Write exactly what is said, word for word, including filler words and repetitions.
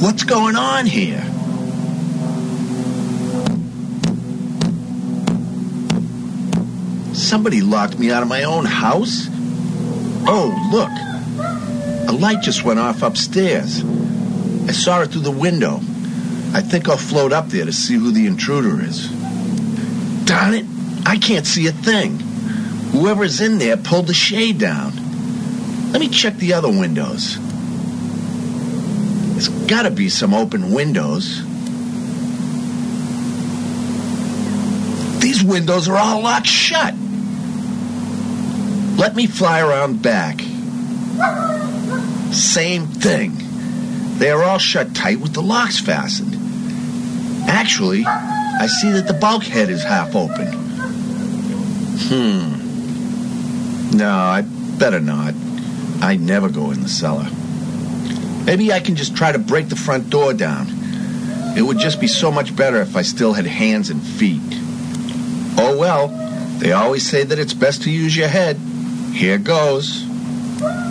What's going on here? Somebody locked me out of my own house? Oh, look. A light just went off upstairs. I saw it through the window. I think I'll float up there to see who the intruder is. Darn it, I can't see a thing. Whoever's in there pulled the shade down. Let me check the other windows. There's gotta be some open windows. These windows are all locked shut. Let me fly around back. Same thing. They are all shut tight with the locks fastened. Actually, I see that the bulkhead is half open. Hmm. No, I better not. I never go in the cellar. Maybe I can just try to break the front door down. It would just be so much better if I still had hands and feet. Oh well, they always say that it's best to use your head. Here goes.